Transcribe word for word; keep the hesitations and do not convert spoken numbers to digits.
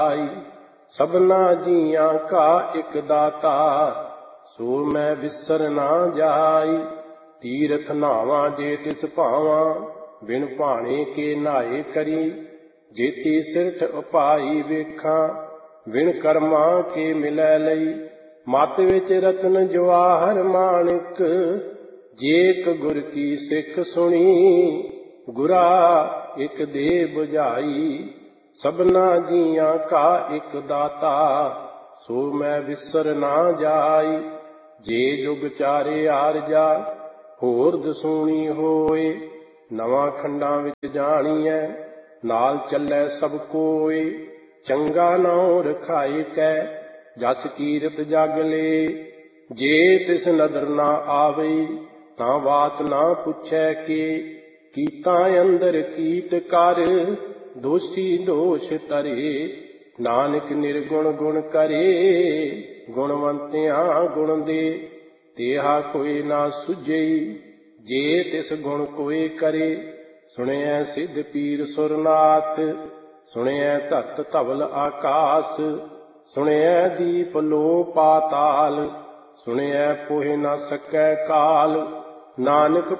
सबना जियां का एक दाता, सो मैं विसर ना जाई। तीरथ नावा जे तिस भावा, बिन भाणे के नाए करी। जेती सिरठ उपाई वेखा, बिन कर्मा के मिलै लई। मत विच रतन जवाहर माणिक, जेक गुर की सिख सुनी। गुरा एक दे बुझाई, सबना जियां का एक दाता, सो मैं विसर ना जाई। जे जुग चारे आरजा, होर दसूणी होए। नवां खंडां विच जाणीਐ, नाल ਚੱਲੈ ਸਭ ਕੋਏ। ਚੰਗਾ ਨਾਉ ਰਖਾਏ ਕੈ, ਜਸ ਕੀਰਤ ਜਗ ਲੇ। ਜੇ ਤਿਸ ਨਦਰ ਨਾ ਆਵੇ, ਤਾਂ ਬਾਤ ਨਾ ਪੁੱਛੈ ਕੇ। ਕੀਤਾ ਅੰਦਰ ਕੀਟ ਕਰ, ਦੋਸ਼ੀ ਦੋਸ਼ ਧਰੇ। ਨਾਨਕ ਨਿਰਗੁਣ ਗੁਣ ਕਰੇ, ਗੁਣਵੰਤਿਆਂ ਗੁਣ ਦੇ। ਤੇਹਾ ਕੋਈ ਨਾ ਸੁਝਈ, ਜੇ ਤਿਸ ਗੁਣ ਕੋਏ ਕਰੇ। ਸੁਣਿਐ ਸਿੱਧ ਪੀਰ ਸੁਰਨਾਥ, ਸੁਣਿਐ ਧਰਤ ਧਵਲ ਆਕਾਸ। ਸੁਣਿਐ ਦੀਪ ਲੋ ਪਾਤਾਲ, ਸੁਣਿਐ ਪੋਹਿ ਨਾ ਸਕੈ ਕਾਲ। ਨਾਨਕ